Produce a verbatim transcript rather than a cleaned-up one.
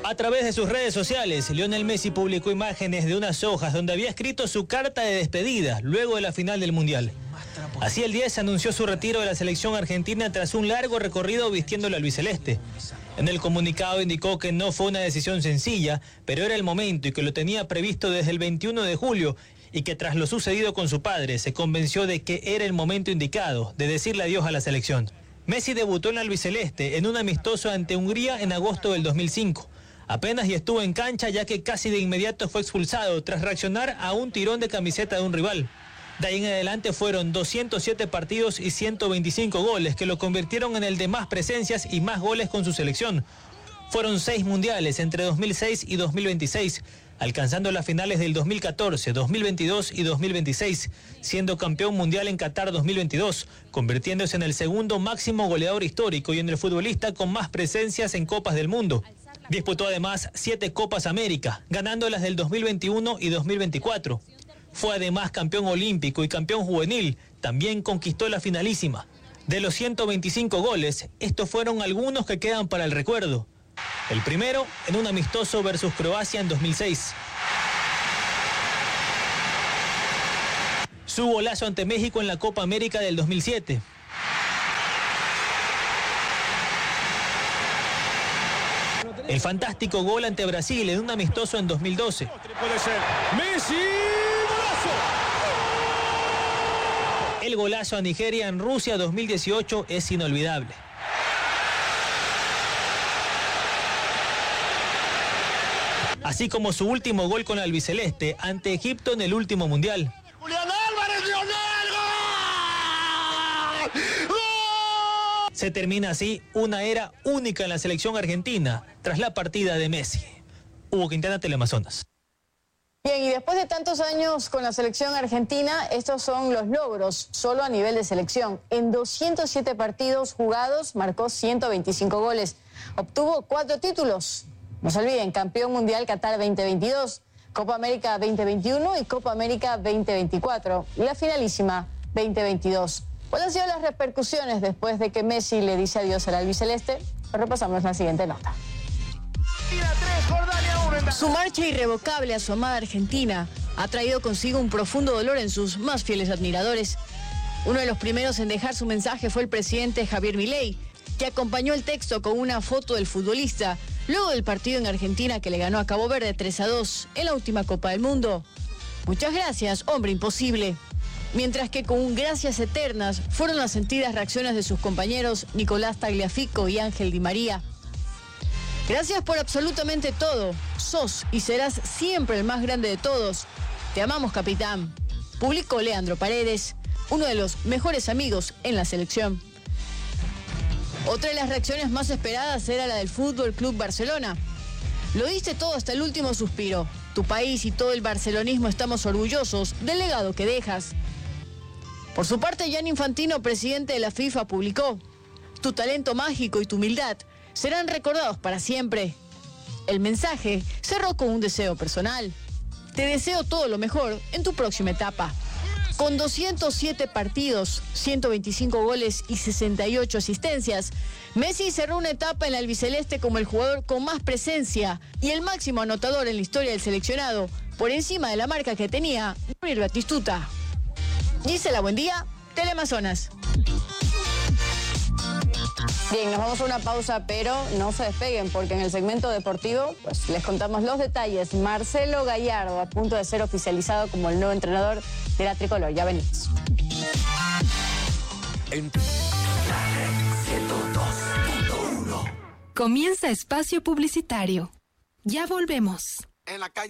A través de sus redes sociales, Lionel Messi publicó imágenes de unas hojas donde había escrito su carta de despedida luego de la final del Mundial. Así el diez anunció su retiro de la selección argentina tras un largo recorrido vistiendo la albiceleste. En el comunicado indicó que no fue una decisión sencilla, pero era el momento y que lo tenía previsto desde el veintiuno de julio y que tras lo sucedido con su padre se convenció de que era el momento indicado de decirle adiós a la selección. Messi debutó en la albiceleste en un amistoso ante Hungría en agosto del dos mil cinco. Apenas y estuvo en cancha ya que casi de inmediato fue expulsado tras reaccionar a un tirón de camiseta de un rival. De ahí en adelante fueron doscientos siete partidos y ciento veinticinco goles que lo convirtieron en el de más presencias y más goles con su selección. Fueron seis mundiales entre dos mil seis y dos mil veintiséis, alcanzando las finales del dos mil catorce, dos mil veintidós y dos mil veintiséis, siendo campeón mundial en Qatar dos mil veintidós, convirtiéndose en el segundo máximo goleador histórico y en el futbolista con más presencias en Copas del Mundo. Disputó además siete Copas América, ganando las del dos mil veintiuno y dos mil veinticuatro. Fue además campeón olímpico y campeón juvenil, también conquistó la finalísima. De los ciento veinticinco goles, estos fueron algunos que quedan para el recuerdo. El primero en un amistoso versus Croacia en dos mil seis. Su golazo ante México en la Copa América del dos mil siete. El fantástico gol ante Brasil en un amistoso en dos mil doce. Puede ser Messi, golazo. El golazo a Nigeria en Rusia dos mil dieciocho es inolvidable. Así como su último gol con la albiceleste ante Egipto en el último mundial. Julián Álvarez, Lionel, ¡gol! ¡Gol! Se termina así una era única en la selección argentina tras la partida de Messi. Hugo Quintana, Teleamazonas. Bien, y después de tantos años con la selección argentina, estos son los logros solo a nivel de selección. En doscientos siete partidos jugados marcó ciento veinticinco goles. Obtuvo cuatro títulos. No se olviden, campeón mundial Qatar veinte veintidós, Copa América veinte veintiuno y Copa América veinte veinticuatro. Y la finalísima veinte veintidós. ¿Cuáles han sido las repercusiones después de que Messi le dice adiós al albiceleste? Lo repasamos en la siguiente nota. Su marcha irrevocable a su amada Argentina ha traído consigo un profundo dolor en sus más fieles admiradores. Uno de los primeros en dejar su mensaje fue el presidente Javier Milei, que acompañó el texto con una foto del futbolista luego del partido en Argentina que le ganó a Cabo Verde tres a dos en la última Copa del Mundo. Muchas gracias, hombre imposible. Mientras que con un gracias eternas fueron las sentidas reacciones de sus compañeros Nicolás Tagliafico y Ángel Di María. Gracias por absolutamente todo. Sos y serás siempre el más grande de todos. Te amamos, capitán. Publicó Leandro Paredes, uno de los mejores amigos en la selección. Otra de las reacciones más esperadas era la del Fútbol Club Barcelona. Lo diste todo hasta el último suspiro. Tu país y todo el barcelonismo estamos orgullosos del legado que dejas. Por su parte, Gianni Infantino, presidente de la FIFA, publicó: tu talento mágico y tu humildad serán recordados para siempre. El mensaje cerró con un deseo personal. Te deseo todo lo mejor en tu próxima etapa. Con doscientos siete partidos, ciento veinticinco goles y sesenta y ocho asistencias, Messi cerró una etapa en la albiceleste como el jugador con más presencia y el máximo anotador en la historia del seleccionado, por encima de la marca que tenía Gabriel Batistuta. Gisela, buen día, Teleamazonas. Bien, nos vamos a una pausa, pero no se despeguen porque en el segmento deportivo pues, les contamos los detalles. Marcelo Gallardo a punto de ser oficializado como el nuevo entrenador de la tricolor. Ya venimos. En... ciento dos punto uno. Comienza espacio publicitario. Ya volvemos. En la calle.